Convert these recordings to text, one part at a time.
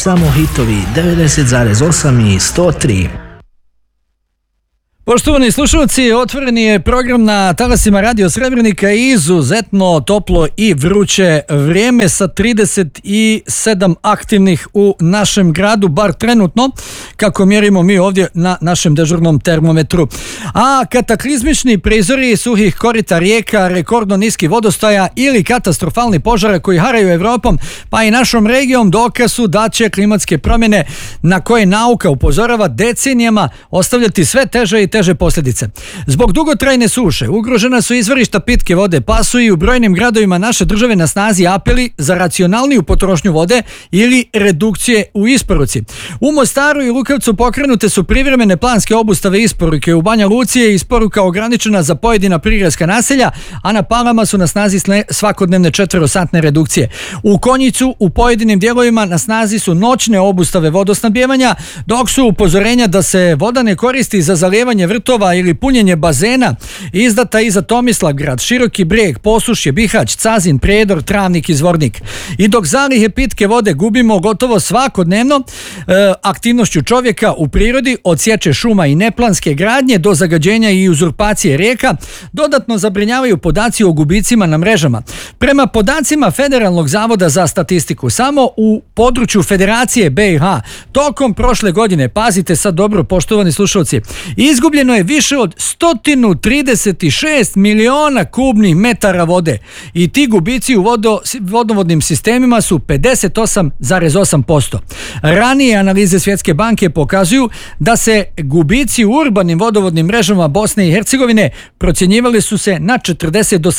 samo hitovi 90,8 i 103. Poštovani slušalci, otvoreni je program na talasima Radio Srebrenika i izuzetno toplo i vruće vrijeme sa 37 aktivnih u našem gradu, bar trenutno, kako mjerimo mi ovdje na našem dežurnom termometru. A kataklizmični prizori suhih korita rijeka, rekordno niski vodostaja ili katastrofalni požara koji haraju Evropom pa i našom regijom dokaz su da će klimatske promjene na koje nauka upozorava decenijama ostavljati sve teže i teže posljedice. Zbog dugotrajne suše ugrožena su izvorišta pitke vode, pa su i u brojnim gradovima naše države na snazi apeli za racionalniju potrošnju vode ili redukcije u isporuci. U Mostaru i Lukavcu pokrenute su privremene planske obustave isporuke. U Banja Luci je isporuka ograničena za pojedina prigradska naselja, a na Palama su na snazi svakodnevne 4-satne redukcije. U Konjicu u pojedinim dijelovima na snazi su noćne obustave vodosnabdijevanja, dok su upozorenja da se voda ne koristi za zalijevanje vrtova ili punjenje bazena izdata i za Tomislavgrad, Široki Brijeg, Posušje, Bihać, Cazin, Prijedor, Travnik i Zvornik. I dok zalihe pitke vode gubimo gotovo svakodnevno aktivnošću čovjeka u prirodi, od sječe šuma i neplanske gradnje do zagađenja i uzurpacije rijeka, dodatno zabrinjavaju podaci o gubicima na mrežama. Prema podacima Federalnog zavoda za statistiku, samo u području Federacije BiH tokom prošle godine, pazite sad dobro poštovani slušalci, izgubljeno je više od 136 miliona kubnih metara vode i ti gubici u vodovodnim sistemima su 58,8%. Ranije analize Svjetske banke pokazuju da se gubici u urbanim vodovodnim mrežama Bosne i Hercegovine procjenjivali su se na 40 do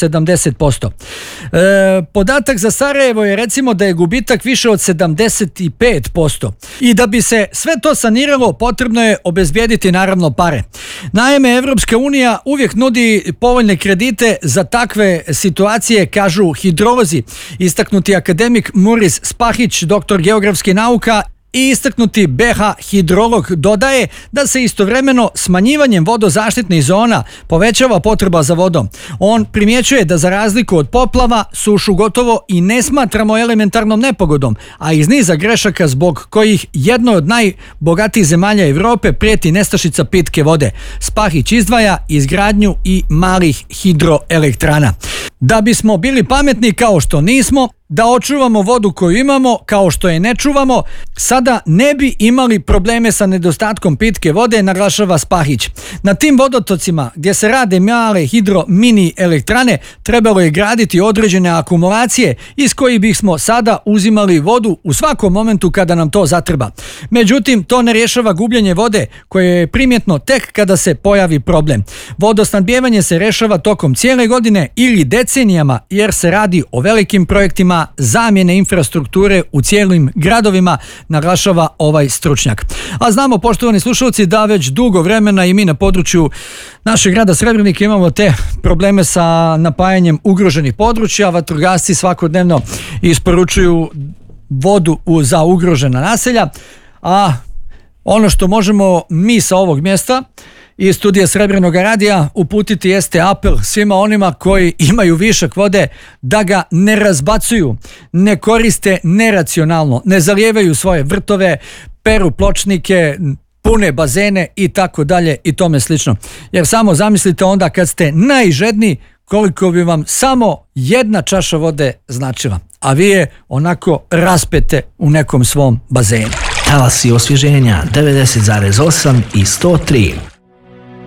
70%. Podatak za Sarajevo je recimo da je gubitak više od 75%. I da bi se sve to saniralo potrebno je obezbijediti naravno pare. Naime, Evropska unija uvijek nudi povoljne kredite za takve situacije, kažu hidrolozi. Istaknuti akademik Muris Spahić, doktor geografskih nauka i istaknuti BH hidrolog, dodaje da se istovremeno smanjivanjem vodozaštitnih zona povećava potreba za vodom. On primjećuje da za razliku od poplava sušu gotovo i ne smatramo elementarnom nepogodom, a iz niza grešaka zbog kojih jednoj od najbogatijih zemalja Europe prijeti nestašica pitke vode. Spahić izdvaja izgradnju i malih hidroelektrana. Da bismo bili pametni kao što nismo, da očuvamo vodu koju imamo kao što je ne čuvamo, sada ne bi imali probleme sa nedostatkom pitke vode, naglašava Spahić. Na tim vodotocima gdje se rade male mini elektrane trebalo je graditi određene akumulacije iz kojih bismo sada uzimali vodu u svakom momentu kada nam to zatreba. Međutim, to ne rješava gubljenje vode koje je primjetno tek kada se pojavi problem. Vodosnabdijevanje se rješava tokom cijele godine ili decenijama jer se radi o velikim projektima zamjene infrastrukture u cijelim gradovima, naglašava ovaj stručnjak. A znamo, poštovani slušalci, da već dugo vremena i mi na području našeg grada Srebrenika imamo te probleme sa napajanjem ugroženih područja. Vatrogasci svakodnevno isporučuju vodu za ugrožena naselja, a ono što možemo mi sa ovog mjesta iz studija Srebrenog radija uputiti jeste apel svima onima koji imaju višak vode da ga ne razbacuju, ne koriste neracionalno, ne zalijevaju svoje vrtove, peru pločnike, pune bazene i tako dalje i tome slično. Jer samo zamislite onda kad ste najžedniji koliko bi vam samo jedna čaša vode značila, a vi je onako raspete u nekom svom bazenu. Talasi osvježenja 90,8 i 103.